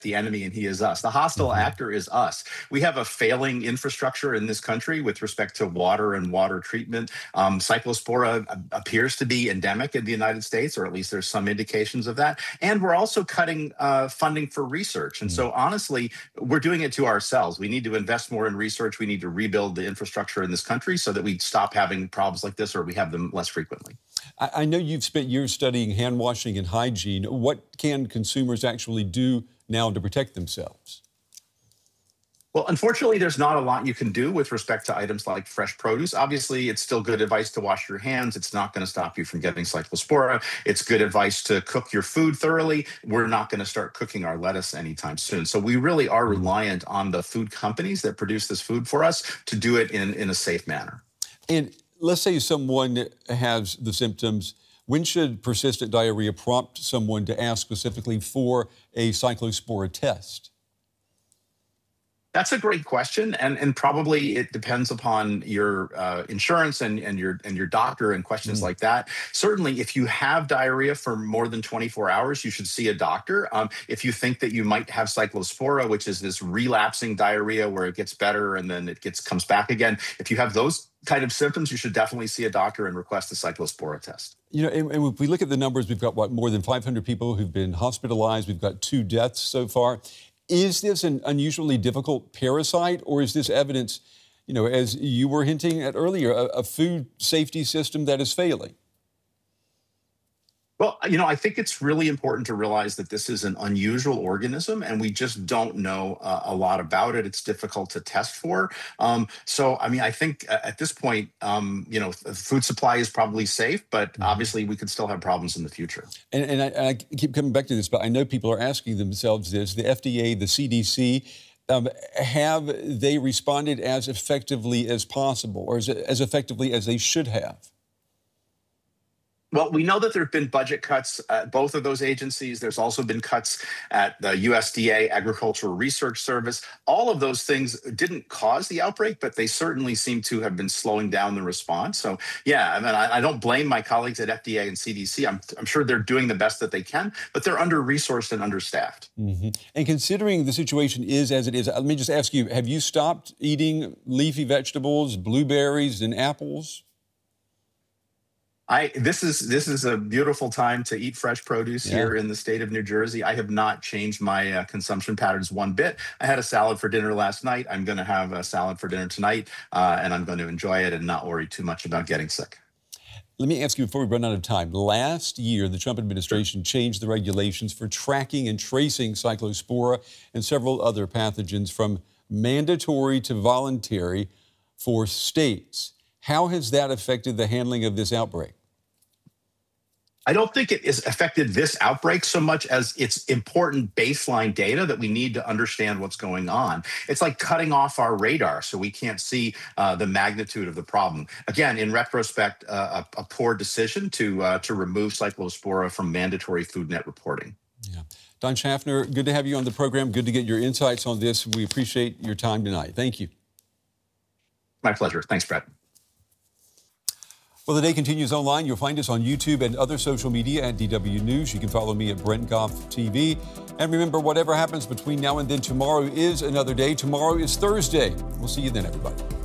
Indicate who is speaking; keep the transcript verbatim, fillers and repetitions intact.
Speaker 1: the enemy and he is us. The hostile
Speaker 2: Mhm.
Speaker 1: actor is us. We have a failing infrastructure in this country with respect to water and water treatment. Um, Cyclospora a- appears to be endemic in the United States, or at least there's some indications of that. And we're also cutting uh, funding for research. And
Speaker 2: Mm.
Speaker 1: so, honestly, we're doing it to ourselves. We need to invest more in research. We need to rebuild the infrastructure in this country so that we stop having problems like this, or we have them less frequently.
Speaker 2: I, I know you've spent years studying hand washing and hygiene. What can consumers actually do now to protect themselves?
Speaker 1: Well, unfortunately, there's not a lot you can do with respect to items like fresh produce. Obviously, it's still good advice to wash your hands. It's not going to stop you from getting cyclospora. It's good advice to cook your food thoroughly. We're not going to start cooking our lettuce anytime soon. So we really are reliant on the food companies that produce this food for us to do it in, in a safe manner.
Speaker 2: And let's say someone has the symptoms. When should persistent diarrhea prompt someone to ask specifically for a cyclospora test?
Speaker 1: That's a great question, and and probably it depends upon your uh, insurance and and your and your doctor and questions
Speaker 2: Mm.
Speaker 1: like that. Certainly, if you have diarrhea for more than twenty-four hours, you should see a doctor. Um, if you think that you might have cyclospora, which is this relapsing diarrhea where it gets better and then it gets comes back again, if you have those kind of symptoms, you should definitely see a doctor and request a cyclospora test.
Speaker 2: You know, and, and if we look at the numbers, we've got, what, more than five hundred people who've been hospitalized. We've got two deaths so far. Is this an unusually difficult parasite, or is this evidence, you know, as you were hinting at earlier, a, a food safety system that is failing?
Speaker 1: Well, you know, I think it's really important to realize that this is an unusual organism and we just don't know uh, a lot about it. It's difficult to test for. Um, so, I mean, I think uh, at this point, um, you know, the food supply is probably safe, but
Speaker 2: Mhm.
Speaker 1: obviously we could still have problems in the future.
Speaker 2: And, and I, I keep coming back to this, but I know people are asking themselves this. The F D A, the C D C, um, have they responded as effectively as possible, or as, as effectively as they should have?
Speaker 1: Well, we know that there have been budget cuts at both of those agencies. There's also been cuts at the U S D A, Agricultural Research Service. All of those things didn't cause the outbreak, but they certainly seem to have been slowing down the response. So, yeah, I mean, I, I don't blame my colleagues at F D A and C D C. I'm, I'm sure they're doing the best that they can, but they're under-resourced and understaffed.
Speaker 2: Mm-hmm. And considering the situation is as it is, let me just ask you, have you stopped eating leafy vegetables, blueberries, and apples?
Speaker 1: I this is this is a beautiful time to eat fresh produce
Speaker 2: Yeah.
Speaker 1: here in the state of New Jersey. I have not changed my uh, consumption patterns one bit. I had a salad for dinner last night. I'm going to have a salad for dinner tonight, uh, and I'm going to enjoy it and not worry too much about getting sick.
Speaker 2: Let me ask you before we run out of time. Last year, the Trump administration changed the regulations for tracking and tracing cyclospora and several other pathogens from mandatory to voluntary for states. How has that affected the handling of this outbreak?
Speaker 1: I don't think it has affected this outbreak so much as it's important baseline data that we need to understand what's going on. It's like cutting off our radar so we can't see uh, the magnitude of the problem. Again, in retrospect, uh, a, a poor decision to uh, to remove cyclospora from mandatory food net reporting.
Speaker 2: Yeah. Don Schaffner, good to have you on the program. Good to get your insights on this. We appreciate your time tonight. Thank you.
Speaker 1: My pleasure. Thanks, Brett.
Speaker 2: Well, the day continues online. You'll find us on YouTube and other social media at D W News. You can follow me at Brent Goff T V. And remember, whatever happens between now and then, tomorrow is another day. Tomorrow is Thursday. We'll see you then, everybody.